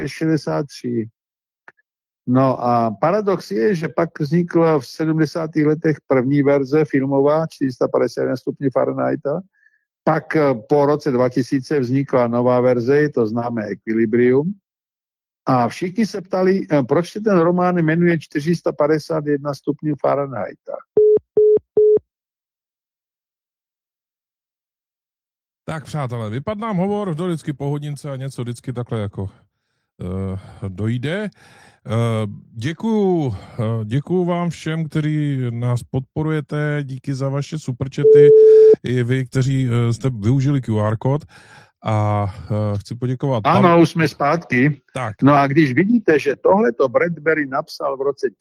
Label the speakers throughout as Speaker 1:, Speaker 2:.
Speaker 1: 63. No a paradox je, že pak vznikla v 70. letech první verze filmová 451 stupňů Fahrenheita, pak po roce 2000 vznikla nová verze, je to známé Equilibrium. A všichni se ptali, proč se ten román jmenuje 451 stupňů Fahrenheita.
Speaker 2: Tak přátelé, vypadl nám hovor, to vždycky po hodince a něco vždycky takhle jako dojde. Děkuju vám všem, kteří nás podporujete, díky za vaše superchaty, i vy, kteří jste využili QR kód. A chci poděkovat.
Speaker 1: Ano, už jsme zpátky.
Speaker 2: Tak.
Speaker 1: No a když vidíte, že tohleto Bradbury napsal v roce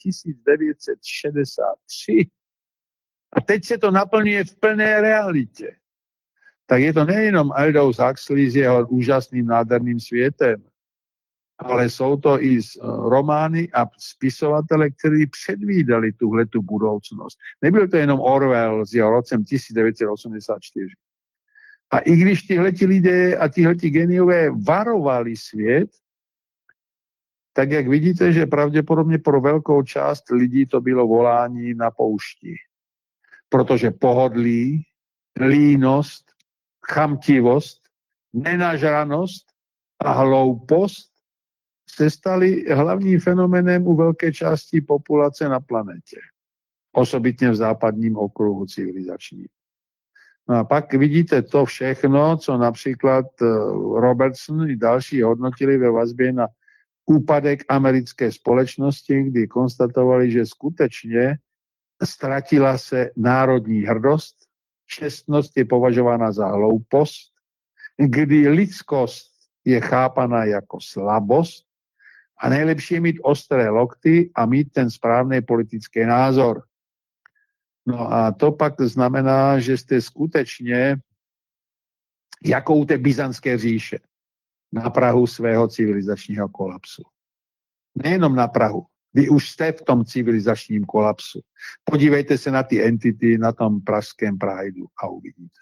Speaker 1: 1963 a teď se to naplňuje v plné realitě, tak je to nejenom Aldous Huxley s jeho úžasným, nádherným světem, ale jsou to i romány a spisovatele, kteří předvídali tuhletu budoucnost. Nebyl to jenom Orwell s jeho rokem 1984. A i když tihleti lidé a tihleti geniové varovali svět, tak jak vidíte, že pravděpodobně pro velkou část lidí to bylo volání na poušti. Protože pohodlí, línost, chamtivost, nenažranost a hloupost se staly hlavním fenoménem u velké části populace na planetě. Osobitně v západním okruhu civilizačním. No a pak vidíte to všechno, co například Robertson i další hodnotili ve vazbě na úpadek americké společnosti, kdy konstatovali, že skutečně ztratila se národní hrdost, čestnost je považována za hloupost, kdy lidskost je chápaná jako slabost a nejlepší je mít ostré lokty a mít ten správný politický názor. No a to pak znamená, že jste skutečně jako u té byzantské říše na prahu svého civilizačního kolapsu. Nejenom na prahu. Vy už jste v tom civilizačním kolapsu. Podívejte se na ty entity na tom pražském Prideu a uvidíte.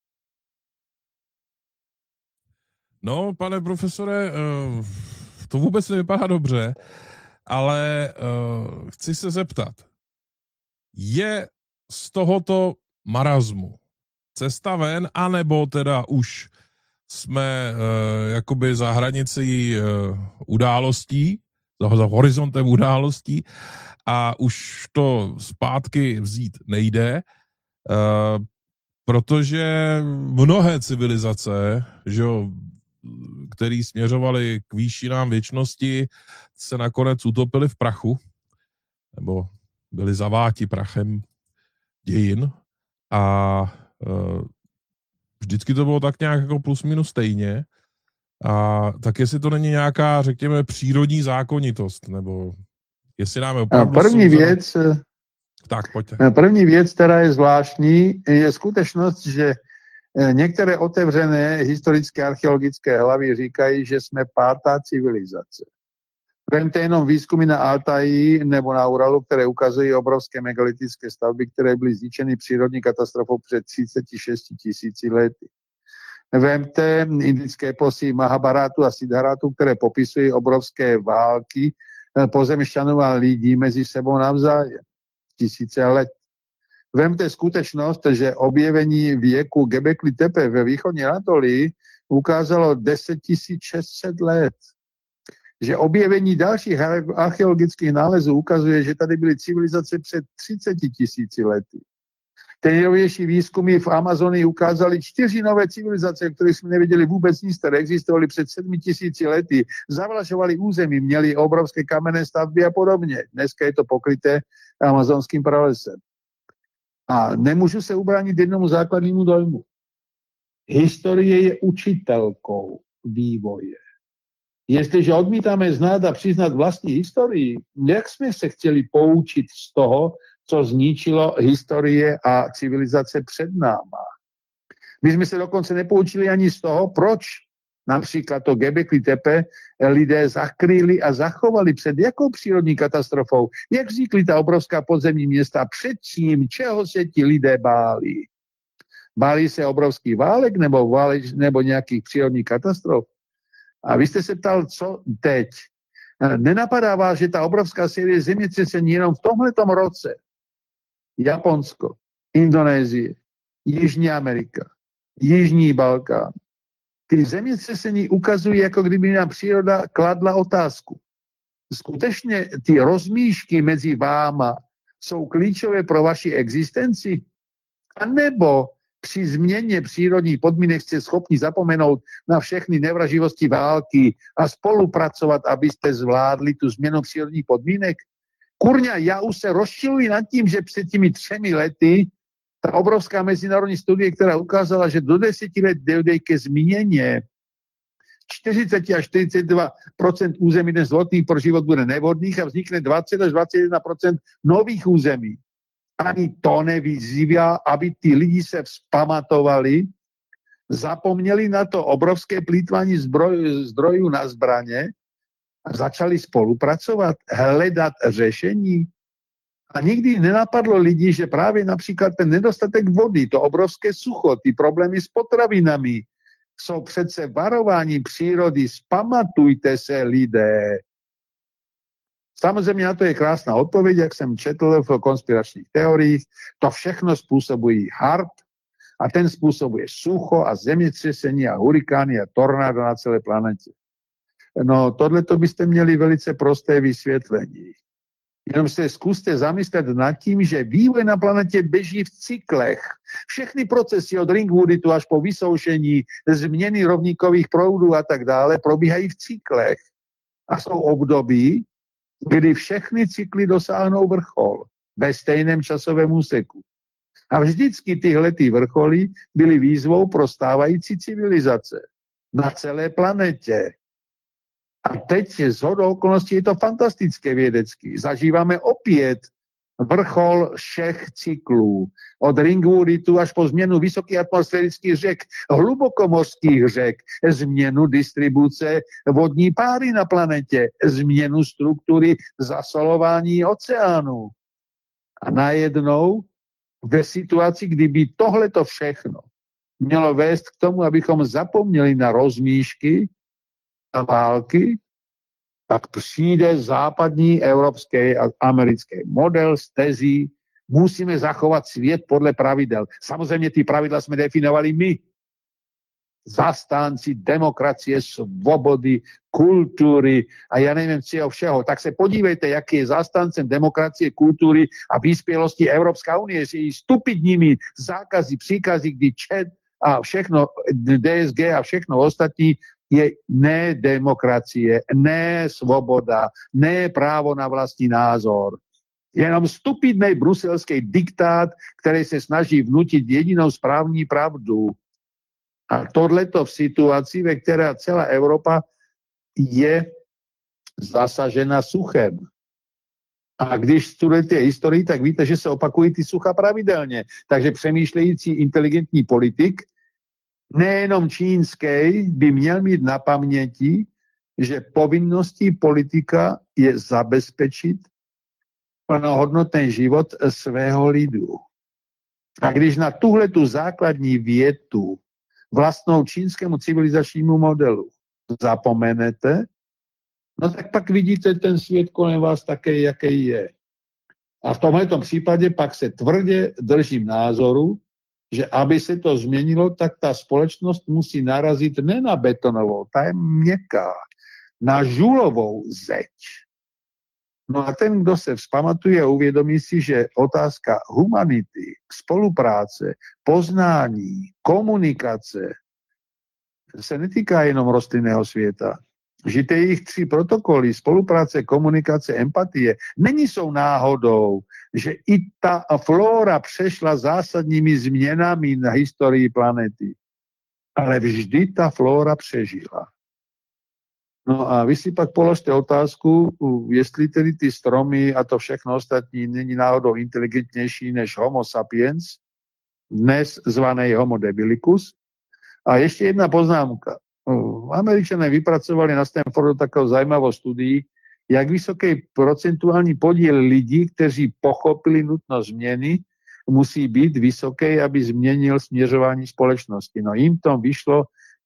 Speaker 2: No, pane profesore, to vůbec nevypadá dobře, ale chci se zeptat. Je z tohoto marazmu cesta ven, anebo teda už jsme jakoby za hranicí událostí, za horizontem událostí a už to zpátky vzít nejde, protože mnohé civilizace, že jo, které směřovaly k výšinám věčnosti, se nakonec utopily v prachu, nebo byli zaváti prachem dějin a vždycky to bylo tak nějak jako plus minus stejně. A tak jestli to není nějaká, řekněme, přírodní zákonitost, nebo jestli nám opravdu...
Speaker 1: První věc, která je zvláštní, je skutečnost, že některé otevřené historické archeologické hlavy říkají, že jsme pátá civilizace. Vemte jenom výzkumy na Altaji nebo na Uralu, které ukazují obrovské megalitické stavby, které byly zničeny přírodní katastrofou před 36 000 lety. Vemte indické eposy Mahabharatu a Siddharatu, které popisují obrovské války pozemšťanů a lidí mezi sebou navzájem. Tisíce let. Vemte skutečnost, že objevení věku Göbekli Tepe ve východní Anatolii ukázalo 10 600 let. Že objevení dalších archeologických nálezů ukazuje, že tady byly civilizace před 30 000 lety. Ty nejnovější výzkumy v Amazonii ukázaly 4 nové civilizace, o kterých jsme nevěděli vůbec nic, které existovaly před 7 000 lety, zavlažovaly území, měly obrovské kamenné stavby a podobně. Dneska je to pokryté amazonským pralesem. A nemůžu se ubránit jednomu základnímu dojmu. Historie je učitelkou vývoje. Jestliže odmítáme znát a přiznat vlastní historii, jak jsme se chtěli poučit z toho, co zničilo historie a civilizace před náma. My jsme se dokonce nepoučili ani z toho, proč například to Göbekli Tepe lidé zakryli a zachovali před jakou přírodní katastrofou, jak vznikly ta obrovská podzemní města, předtím, čeho se ti lidé báli. Báli se obrovských válek nebo nějakých přírodních katastrof? A vy jste se ptal, co teď? Nenapadá vás, že ta obrovská série zemětřesení jenom v tomhletom roce Japonsko, Indonésie, Jižní Amerika, Jižní Balkán. Ty zemětřesení ukazují, jako kdyby nám příroda kladla otázku. Skutečně ty rozmíšky mezi váma jsou klíčové pro vaši existenci? A nebo při změně přírodních podmínek jste schopni zapomenout na všechny nevraživosti války a spolupracovat, abyste zvládli tu změnu přírodních podmínek? Kurňa, já už se rozčiluji nad tím, že před těmi 3 lety ta obrovská mezinárodní studie, která ukázala, že do 10 let dojde ke změně 40 až 42% území dnes vhodných pro život bude nevhodných a vznikne 20 až 21% nových území. Ani to nevyzývá, aby ty lidi se vzpamatovali, zapomněli na to obrovské plýtvání zdrojů na zbraně a začali spolupracovat, hledat řešení. A nikdy nenapadlo lidi, že právě například ten nedostatek vody, to obrovské sucho, ty problémy s potravinami, jsou přece varování přírody. Vzpamatujte se, lidé. Samozřejmě na to je krásná odpověď, jak jsem četl v konspiračních teoriích. To všechno způsobuje hard a ten způsobuje sucho a zemětřesení a hurikány a tornádo na celé planetě. No, tohleto byste měli velice prosté vysvětlení. Jenom se zkuste zamyslet nad tím, že vývoj na planetě běží v cyklech. Všechny procesy od Ringwooditu až po vysoušení, změny rovníkových proudů a tak dále probíhají v cyklech. A jsou období, kdy všechny cykly dosáhnou vrchol ve stejném časovém úseku. A vždycky tyhle vrcholy byly výzvou pro stávající civilizace na celé planetě. A teď shodou okolností je to fantastické vědecky. Zažíváme opět vrchol všech cyklů. Od Ringwooditu až po změnu vysokých atmosférických řek, hlubokomořských řek, změnu distribuce vodní páry na planetě, změnu struktury zasolování oceánů. A najednou ve situaci, kdyby tohleto všechno mělo vést k tomu, abychom zapomněli na rozmíšky a války, tak přijde západní evropský a americký model s tezí, musíme zachovat svět podle pravidel. Samozřejmě ty pravidla jsme definovali my. Zastánci demokracie, svobody, kultury a já nevím čeho všeho. Tak se podívejte, jaký je zastáncem demokracie, kultury a vyspělosti Evropská unie s její stupidními zákazy, příkazy, kdy ČED a všechno, DSG a všechno ostatní je ne demokracie, ne svoboda, ne právo na vlastní názor. Jenom stupidný bruselský diktát, který se snaží vnutit jedinou správní pravdu. A tohleto v situaci, ve které celá Evropa je zasažena suchem. A když studujete historii, tak víte, že se opakují ty sucha pravidelně. Takže přemýšlející inteligentní politik, nejenom čínský, by měl mít na paměti, že povinností politika je zabezpečit plnohodnotný život svého lidu. A když na tuhletu základní větu vlastnou čínskému civilizačnímu modelu zapomenete, no tak pak vidíte ten svět kolem vás také, jaký je. A v tomhletom případě pak se tvrdě držím názoru, že aby se to změnilo, tak ta společnost musí narazit ne na betonovou, ta je měkká, na žulovou zeď. No a ten, kdo se vzpamatuje a uvědomí si, že otázka humanity, spolupráce, poznání, komunikace se netýká jenom rostlinného světa. Že ty jejich 3 protokoly, spolupráce, komunikace, empatie, jsou náhodou, že i ta flóra přešla zásadními změnami na historii planety. Ale vždy ta flóra přežila. No a vy si pak položte otázku, jestli tedy ty stromy a to všechno ostatní není náhodou inteligentnější než Homo sapiens, dnes zvaný Homo debilicus. A ještě jedna poznámka. Američané vypracovali na Stanfordu takovou zajímavou studii, jak vysoký procentuální podíl lidí, kteří pochopili nutnost změny, musí být vysoký, aby změnil směřování společnosti. No jim to vyšlo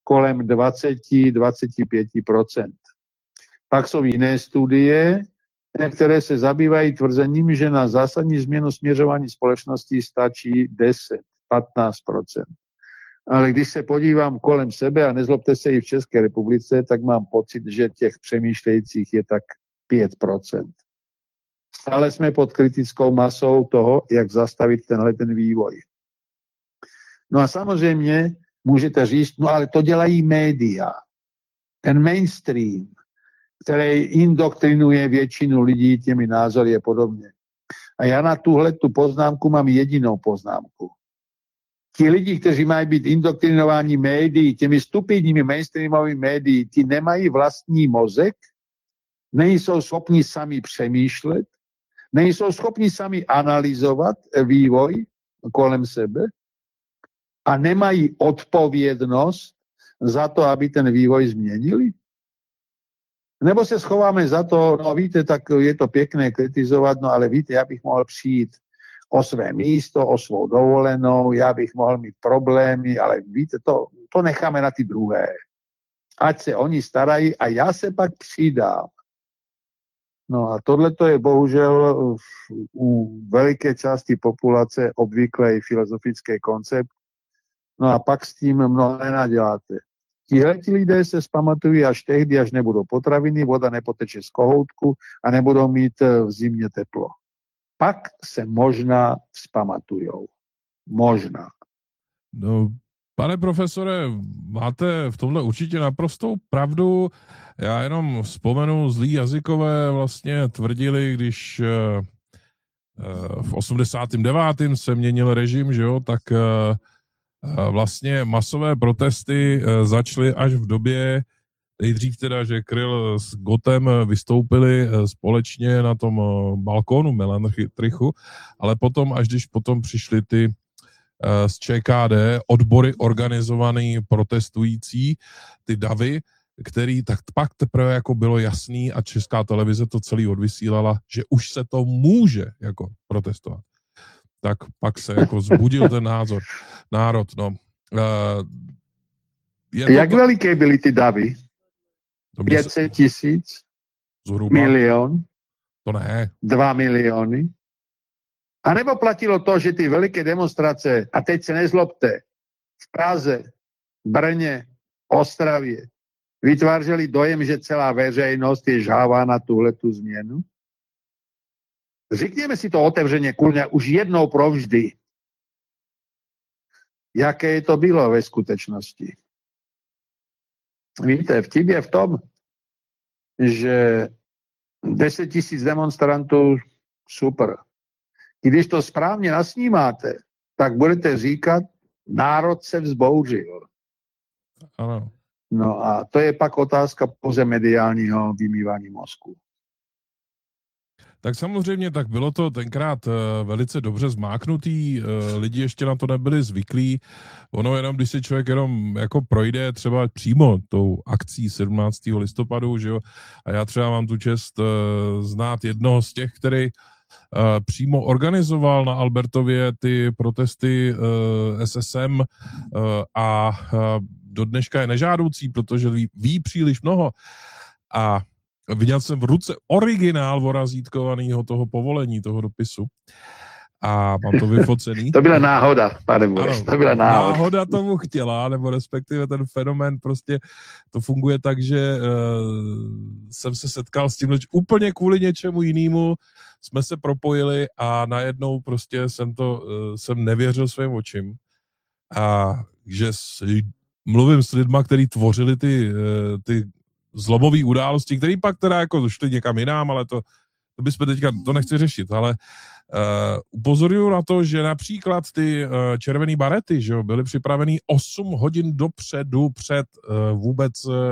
Speaker 1: kolem 20-25%. Pak jsou jiné studie, které se zabývají tvrzením, že na zásadní změnu směřování společnosti stačí 10-15%. Ale když se podívám kolem sebe, a nezlobte se, i v České republice, tak mám pocit, že těch přemýšlejících je tak 5%. Stále jsme pod kritickou masou toho, jak zastavit ten vývoj. No a samozřejmě můžete říct, no ale to dělají média. Ten mainstream, který indoktrinuje většinu lidí těmi názory a podobně. A já na tuhletu poznámku mám jedinou poznámku. Ti lidi, kteří mají být indoktrinováni médií, těmi stupidními mainstreamovými médií, ti nemají vlastní mozek, nejsou schopni sami přemýšlet, nejsou schopni sami analyzovat vývoj kolem sebe a nemají odpovědnost za to, aby ten vývoj změnili. Nebo se schováme za to, no víte, tak je to pěkné kritizovat, no ale víte, já bych mohl přijít o své místo, o svou dovolenou, já bych mohl mít problémy, ale víte, to necháme na ty druhé. Ať se oni starají a já se pak přidám. No a tohleto je bohužel u veliké části populace obvyklý filozofický koncept. No a pak s tím mnoho nenaděláte. Tihleti lidé se zpamatují až tehdy, až nebudou potraviny, voda nepoteče z kohoutku a nebudou mít v zimě teplo. Pak se možná vzpamatujou. Možná.
Speaker 2: No, pane profesore, máte v tomhle určitě naprostou pravdu. Já jenom vzpomenu, zlí jazykové vlastně tvrdili, když v 89. se měnil režim, že jo, tak vlastně masové protesty začaly až v době, nejdřív teda, že Kryl s Gottem vystoupili společně na tom balkónu Melanchthrichu, ale potom, až když potom přišli ty z ČKD, odbory organizovaný protestující, ty davy, který tak pak teprve jako bylo jasný a Česká televize to celý odvysílala, že už se to může jako protestovat. Tak pak se jako zbudil ten národ. No.
Speaker 1: Jak veliké byly ty davy? 500 000?
Speaker 2: Zhruba?
Speaker 1: Milion?
Speaker 2: To ne.
Speaker 1: 2 miliony? A nebo platilo to, že ty veliké demonstrace, a teď se nezlobte, v Praze, Brně, Ostravě, vytvářeli dojem, že celá veřejnost je žhavá na tuhletu změnu? Řekněme si to otevřeně, kurňa, už jednou provždy. Jaké to bylo ve skutečnosti? Víte, vtip je v tom, že 10 000 demonstrantů, super. Když to správně nasnímáte, tak budete říkat, národ se vzbouřil.
Speaker 2: Ano.
Speaker 1: No a to je pak otázka pouze mediálního vymývání mozku.
Speaker 2: Tak samozřejmě, tak bylo to tenkrát velice dobře zmáknutý, lidi ještě na to nebyli zvyklí. Ono jenom, když se člověk jenom jako projde třeba přímo tou akcí 17. listopadu, že jo, a já třeba mám tu čest znát jednoho z těch, který přímo organizoval na Albertově ty protesty SSM a do dneška je nežádoucí, protože ví příliš mnoho. A viděl jsem v ruce originál vorazítkovaného toho povolení, toho dopisu. A mám to vyfocený.
Speaker 1: To byla náhoda, pane Bureš, to byla náhoda.
Speaker 2: Náhoda tomu chtěla, nebo respektive ten fenomén prostě to funguje tak, že jsem se setkal s tímhle úplně kvůli něčemu jinému, jsme se propojili a najednou prostě jsem nevěřil svým očím. A že mluvím s lidma, kteří tvořili ty zlomové události, které pak teda jako šly někam jinam, ale to bychom teďka, to nechci řešit, ale upozorňuji na to, že například ty červený barety, že jo, byly připravený 8 hodin dopředu před vůbec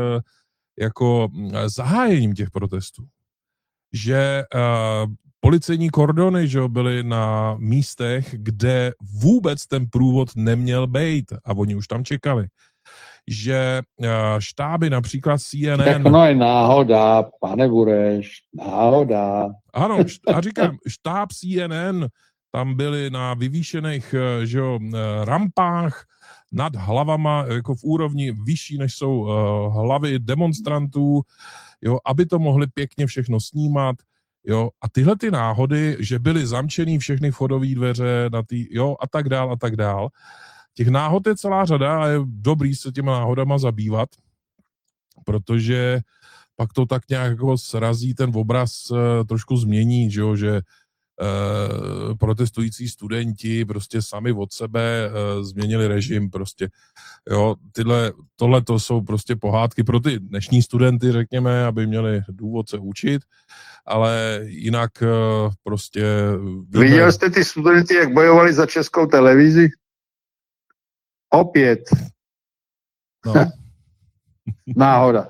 Speaker 2: jako zahájením těch protestů. Že policejní kordony, že jo, byly na místech, kde vůbec ten průvod neměl být a oni už tam čekali. Že štáby například CNN...
Speaker 1: Tak no je náhoda, pane Bureš, náhoda.
Speaker 2: Ano, a říkám, štáb CNN, tam byli na vyvýšených, že jo, rampách, nad hlavama, jako v úrovni vyšší, než jsou hlavy demonstrantů, jo, aby to mohli pěkně všechno snímat, jo, a tyhle ty náhody, že byly zamčený všechny vchodové dveře, jo, a tak dál. Těch náhod je celá řada a je dobrý se těma náhodama zabývat, protože pak to tak nějak jako srazí ten obraz, trošku změní, že protestující studenti prostě sami od sebe změnili režim prostě. Jo, tohle to jsou prostě pohádky pro ty dnešní studenty, řekněme, aby měli důvod se učit, ale jinak prostě...
Speaker 1: Viděl jste ty studenty, jak bojovali za Českou televizi? Opět.
Speaker 2: No.
Speaker 1: Náhoda.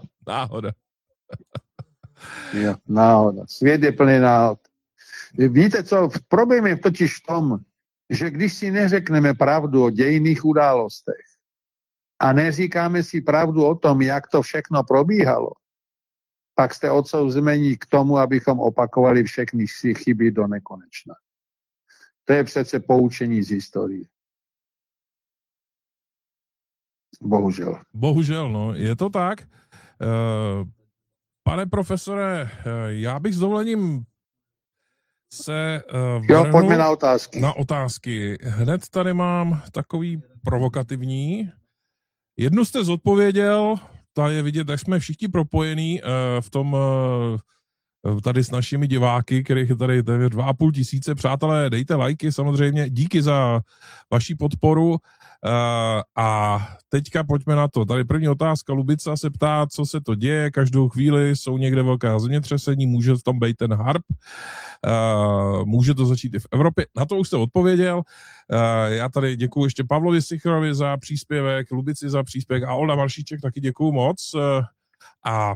Speaker 1: Jo, náhoda. Svět je plný náhod. Víte co, problém je totiž v tom, že když si neřekneme pravdu o dějinných událostech a neříkáme si pravdu o tom, jak to všechno probíhalo, pak jste odsouzení k tomu, abychom opakovali všechny si chyby do nekonečna. To je přece poučení z historie. Bohužel.
Speaker 2: Bohužel, no, je to tak. Pane profesore, já bych s dovolením se
Speaker 1: pojďme na otázky.
Speaker 2: Na otázky. Hned tady mám takový provokativní. Jednu jste zodpověděl, ta je vidět, jak jsme všichni propojení v tom tady s našimi diváky, kterých je tady 2,5 tisíce. Přátelé, dejte lajky samozřejmě, díky za vaši podporu. A teďka pojďme na to. Tady první otázka. Lubica se ptá, co se to děje. Každou chvíli jsou někde velká zemětřesení, může v tom být ten harp. Může to začít i v Evropě. Na to už jste odpověděl. Já tady děkuji ještě Pavlovi Sichrovi za příspěvek, Lubici za příspěvek a Olda Maršíček taky děkuji moc. A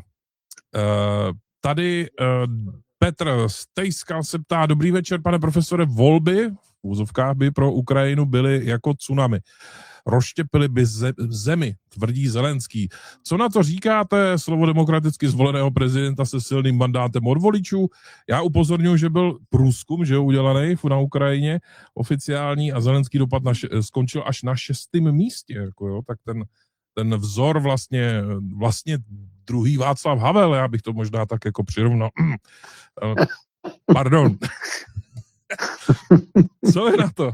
Speaker 2: tady Petr Stejskal se ptá, dobrý večer, pane profesore, volby v úzovkách by pro Ukrajinu byly jako tsunami. Rozštěpili by zemi, tvrdí Zelenský. Co na to říkáte, slovo demokraticky zvoleného prezidenta se silným mandátem od voličů? Já upozorňuji, že byl průzkum, že udělaný na Ukrajině oficiální a Zelenský dopad skončil až na 6. místě. Jako jo, tak ten vzor vlastně druhý Václav Havel, já bych to možná tak jako přirovnal. Pardon. Co je na to?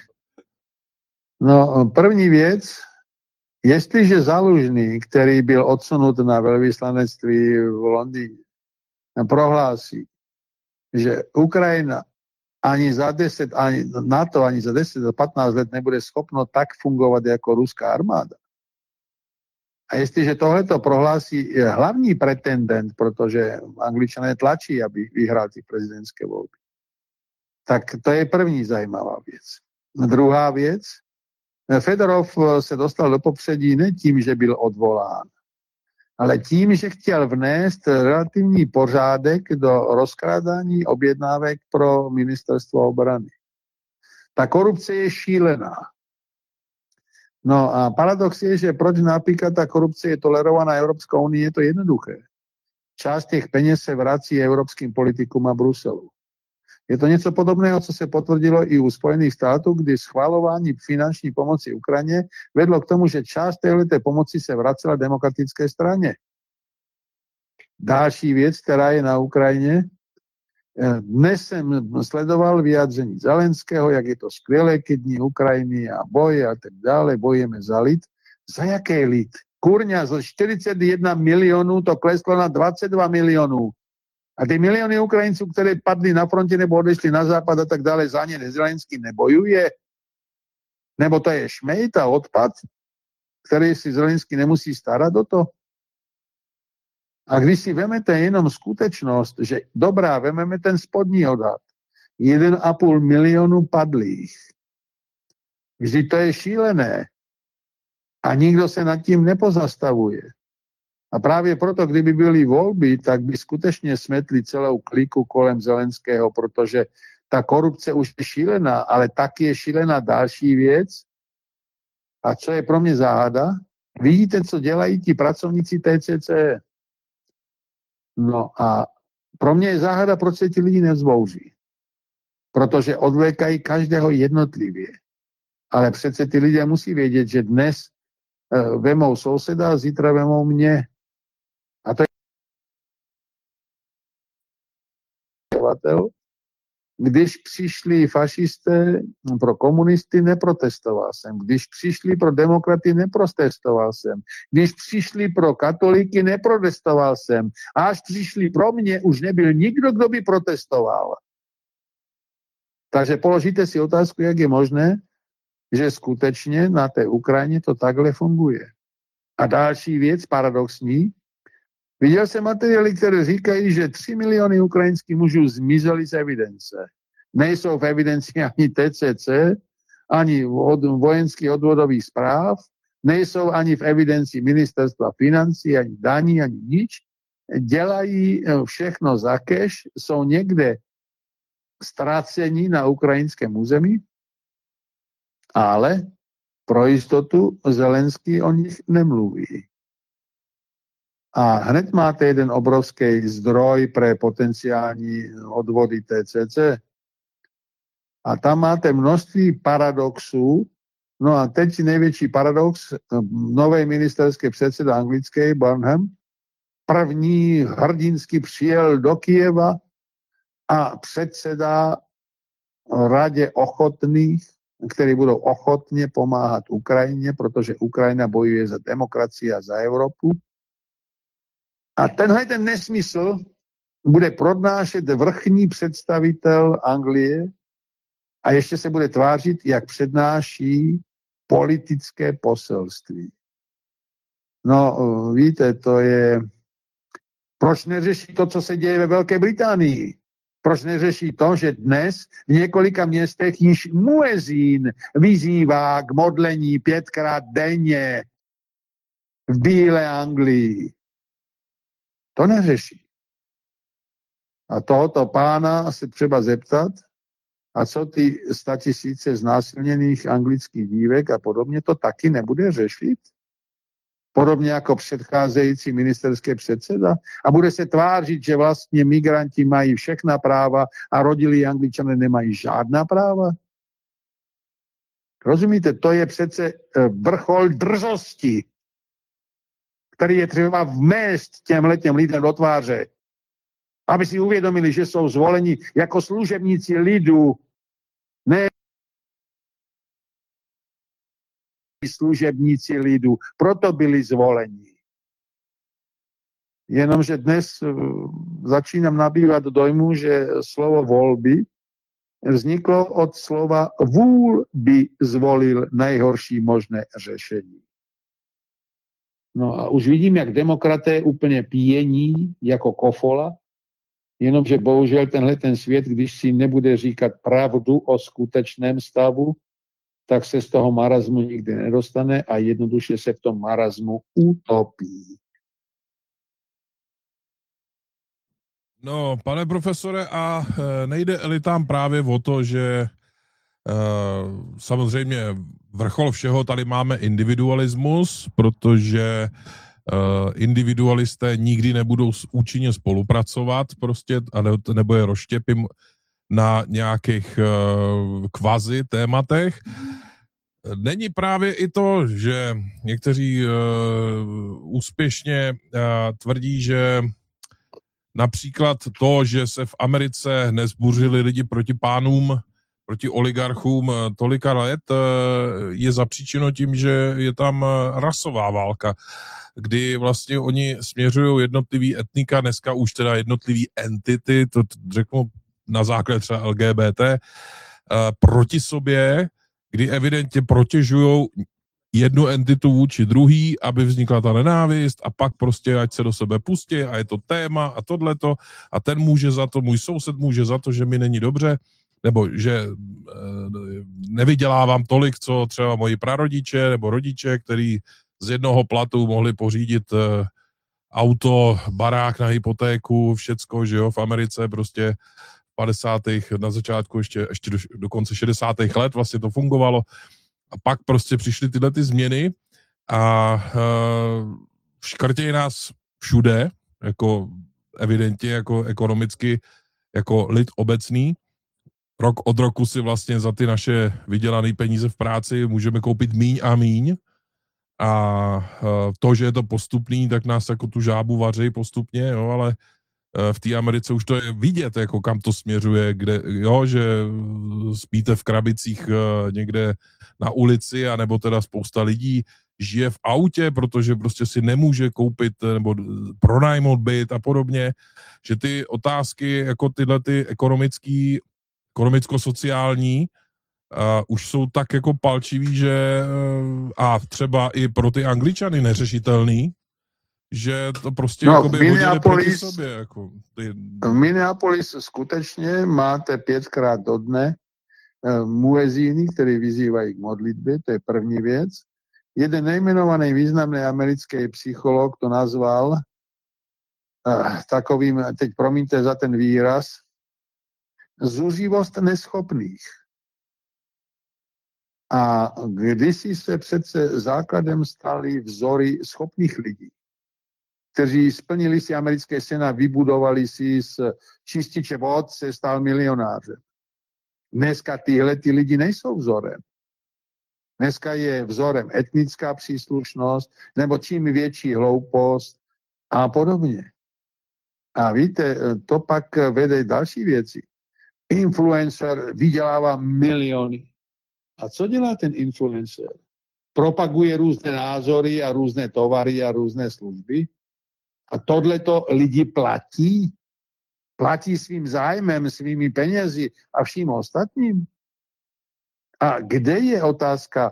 Speaker 1: No, první věc, jestliže Zalužný, který byl odsunut na velvyslanectví v Londýně, prohlásí, že Ukrajina ani za 10, ani NATO ani za 10 a 15 let nebude schopno tak fungovat jako ruská armáda. A jestliže tohleto prohlásí hlavní pretendent, protože Angličané tlačí, aby vyhrál ty prezidentské volby, tak to je první zajímavá věc. Druhá věc, Fedorov se dostal do popředí ne tím, že byl odvolán, ale tím, že chtěl vnést relativní pořádek do rozkrádání objednávek pro ministerstvo obrany. Ta korupce je šílená. No a paradox je, že proč například ta korupce je tolerovaná Evropskou unii, je to jednoduché. Část těch peněz se vrací evropským politikům a Bruselu. Je to něco podobného, co se potvrdilo i u Spojených států, kdy schvalování finanční pomoci Ukrajině vedlo k tomu, že část této pomoci se vracela demokratické straně. Další věc, která je na Ukrajině. Dnes jsem sledoval vyjádření Zelenského, jak je to skvělé, ke dní Ukrajiny a boje a tak dále, bojujeme za lid. Za jaké lid? Kurňa, zo 41 milionů to kleslo na 22 milionů. A ty miliony Ukrajinců, které padly na frontě nebo odešli na západ a tak dále, za ně Zelenský nebojuje? Nebo to je šmejt a odpad, který si Zelenský nemusí starat o to? A když si vemete jenom skutečnost, že dobrá, vememe ten spodní odhad, 1,5 milionu padlých. Vždyť to je šílené. A nikdo se nad tím nepozastavuje. A právě proto, kdyby byly volby, tak by skutečně smetli celou kliku kolem Zelenského, protože ta korupce už je šílená, ale taky je šílená další věc. A co je pro mě záhada? Vidíte, co dělají ti pracovníci TCC. No a pro mě je záhada, proč se ti lidi nevzbouří. Protože odvlékají každého jednotlivě. Ale přece ty lidé musí vědět, že dnes vemou souseda a zítra vemou mě. A to je když přišli fašisté pro komunisty, neprotestoval jsem. Když přišli pro demokraty, neprotestoval jsem. Když přišli pro katolíky, neprotestoval jsem. A až přišli pro mě, už nebyl nikdo, kdo by protestoval. Takže položíte si otázku, jak je možné, že skutečně na té Ukrajině to takhle funguje. A další věc, paradoxní, viděl jsem materiály, které říkají, že 3 miliony ukrajinských mužů zmizeli z evidence. Nejsou v evidenci ani TCC, ani vojenských odvodových zpráv, nejsou ani v evidenci ministerstva financí, ani daní, ani nič. Dělají všechno za cash, jsou někde ztracení na ukrajinském území, ale pro jistotu Zelenský o nich nemluví. A hned máte jeden obrovský zdroj pre potenciální odvody TCC. A tam máte množství paradoxů. No a teď největší paradox, nový ministerský předseda anglický, Burnham, první hrdinsky přijel do Kyjeva a předseda radě ochotných, kteří budou ochotně pomáhat Ukrajině, protože Ukrajina bojuje za demokracii a za Evropu. A tenhle ten nesmysl bude prodnášet vrchní představitel Anglie a ještě se bude tvářit, jak přednáší politické poselství. No, víte, to je... Proč neřeší to, co se děje ve Velké Británii? Proč neřeší to, že dnes v několika městech již muezín vyzývá k modlení 5krát denně v Bílé Anglii? To neřeší. A tohoto pána se třeba zeptat, a co ty 100 000 znásilněných anglických dívek a podobně, to taky nebude řešit? Podobně jako předcházející ministerský předseda? A bude se tvářit, že vlastně migranti mají všechna práva a rodilí Angličané nemají žádná práva? Rozumíte, to je přece vrchol drzosti, který je třeba vmést těmhletěm lidem do tváře, aby si uvědomili, že jsou zvoleni jako služebníci lidu, ne služebníci lidu, proto byli zvoleni. Jenomže dnes začínám nabývat dojmu, že slovo volby vzniklo od slova vůl by zvolil nejhorší možné řešení. No a už vidím, jak demokraté úplně pijení jako kofola, jenomže bohužel ten svět, když si nebude říkat pravdu o skutečném stavu, tak se z toho marazmu nikdy nedostane a jednoduše se v tom marazmu utopí.
Speaker 2: No, pane profesore, a nejde elitám právě o to, že samozřejmě vrchol všeho tady máme individualismus, protože individualisté nikdy nebudou účinně spolupracovat prostě, nebo je rozštěpím na nějakých kvazi tématech. Není právě i to, že někteří úspěšně tvrdí, že například to, že se v Americe nezbuřili lidi proti pánům, proti oligarchům tolika let, je zapříčeno tím, že je tam rasová válka, kdy vlastně oni směřují jednotlivý etnika, dneska už teda jednotlivý entity, to řeknu na základě třeba LGBT, proti sobě, kdy evidentně protěžují jednu entitu vůči druhý, aby vznikla ta nenávist a pak prostě ať se do sebe pustí a je to téma a tohleto a ten může za to, můj soused může za to, že mi není dobře, nebo že nevydělávám tolik, co třeba moji prarodiče nebo rodiče, který z jednoho platu mohli pořídit auto, barák na hypotéku, všecko, že jo, v Americe prostě 50. na začátku ještě do konce 60. let vlastně to fungovalo. A pak prostě přišly tyhle ty změny a škrtějí nás všude, jako evidentně, jako ekonomicky, jako lid obecný. rok od roku si vlastně za ty naše vydělané peníze v práci můžeme koupit míň a míň. A to, že je to postupný, tak nás jako tu žábu vaří postupně, jo, ale v té Americe už to je vidět, jako kam to směřuje, kde, jo, že spíte v krabicích někde na ulici, anebo teda spousta lidí žije v autě, protože prostě si nemůže koupit nebo pronajmout byt a podobně, že ty otázky, jako tyhle ty ekonomicko-sociální, už jsou tak jako palčivý, že a třeba i pro ty Angličany neřešitelný, že to prostě jakoby hodili proti sobě. Jako
Speaker 1: v Minneapolis skutečně máte 5krát do dne muezíny, který vyzývají k modlitbě, to je první věc. Jeden nejmenovaný významný americký psycholog to nazval takovým, teď promiňte za ten výraz, zuřivost neschopných. A kdysi se přece základem staly vzory schopných lidí, kteří splnili si americké sena, vybudovali si z čističe vod, se stal milionářem. Dneska tyhle ty lidi nejsou vzorem. Dneska je vzorem etnická příslušnost, nebo čím větší hloupost a podobně. A víte, to pak vede další věci. Influencer vydělává miliony. A co dělá ten influencer? Propaguje různé názory a různé tovary a různé služby. A tohleto lidi platí. Platí svým zájmem, svými penězi a vším ostatním. A kde je otázka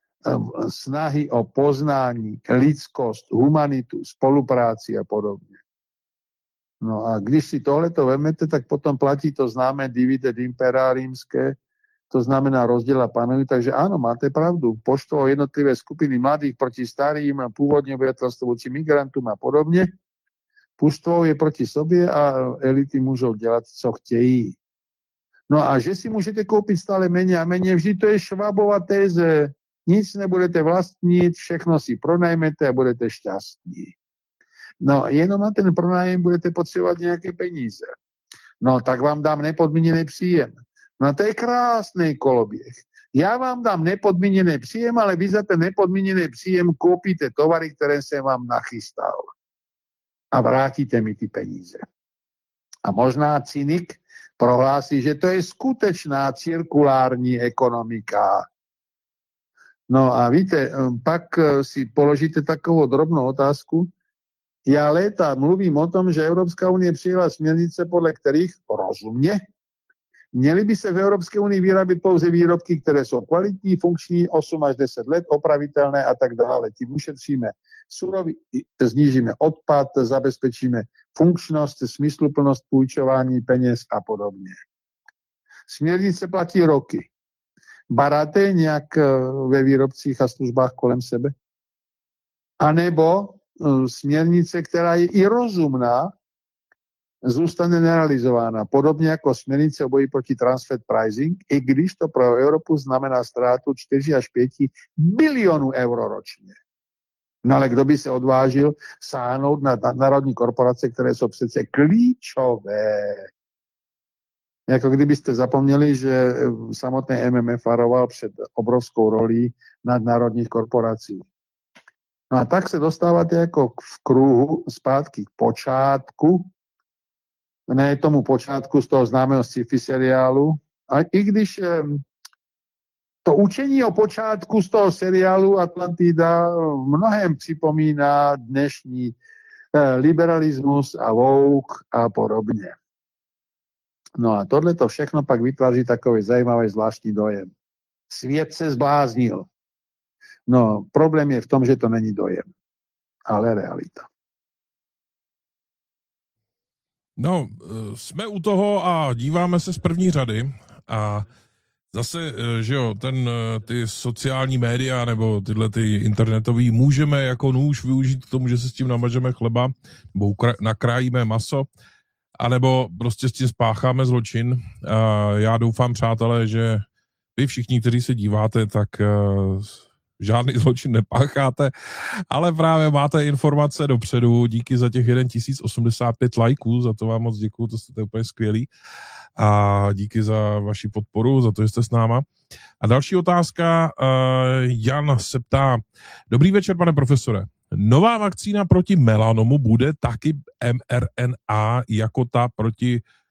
Speaker 1: snahy o poznání, lidskost, humanitu, spolupráci a podobně? No a když si tohleto vemete, tak potom platí to známé divide impera rímské, to znamená rozdiel a panuj, takže áno, máte pravdu. Poštvo jednotlivé skupiny mladých proti starým, pôvodne obyvateľstvu voči migrantom a podobne. Puštvo je proti sobě a elity môžou dělat, co chtějí. No a že si můžete koupit stále méně a méně, vždy to je Schwabova téze. Nic nebudete vlastnit, všechno si pronajmete a budete šťastní. No jenom na ten pronájem budete potřebovat nějaké peníze. No tak vám dám nepodmíněný příjem. No to je krásný koloběh. Já vám dám nepodmíněný příjem, ale vy za ten nepodmíněný příjem koupíte tovary, které jsem vám nachystal. A vrátíte mi ty peníze. A možná cynik prohlásí, že to je skutečná cirkulární ekonomika. No a víte, pak si položíte takovou drobnou otázku. Já léta mluvím o tom, že Evropská unie přijela směrnice, podle kterých rozumně měly by se v Evropské unii vyrábět pouze výrobky, které jsou kvalitní, funkční, 8 až 10 let, opravitelné a tak dále. Tím ušetříme surový, znížíme odpad, zabezpečíme funkčnost, smysluplnost půjčování peněz a podobně. Směrnice platí roky. Baráte nějak ve výrobcích a službách kolem sebe? A nebo směrnice, která je i rozumná, zůstane nerealizována. Podobně jako směrnice o boji proti transfer pricing, i když to pro Evropu znamená ztrátu 4 až 5 bilionů euro ročně. No ale kdo by se odvážil sáhnout na národní korporace, které jsou přece klíčové. Jako kdybyste zapomněli, že samotný MMF varoval před obrovskou rolí nadnárodních korporací. No a tak se dostáváte jako v kruhu zpátky k počátku, ne tomu počátku z toho známého sci-fi seriálu, a i když to učení o počátku z toho seriálu Atlantida mnohem připomíná dnešní liberalismus a woke a podobně. No a tohleto všechno pak vytváří takový zajímavý zvláštní dojem. Svět se zbláznil. No, problém je v tom, že to není dojem, ale realita.
Speaker 2: No, jsme u toho a díváme se z první řady a zase, že jo, ty sociální média nebo tyhle ty internetový můžeme jako nůž využít k tomu, že se s tím namažeme chleba nebo nakrájíme maso, anebo prostě s tím spácháme zločin. Já doufám, přátelé, že vy všichni, kteří se díváte, tak žádný zločin nepácháte, ale právě máte informace dopředu. Díky za těch 1085 lajků, za to vám moc děkuju, to jste úplně skvělý. A díky za vaši podporu, za to, že jste s náma. A další otázka, Jan se ptá, dobrý večer, pane profesore. Nová vakcína proti melanomu bude taky mRNA jako ta proti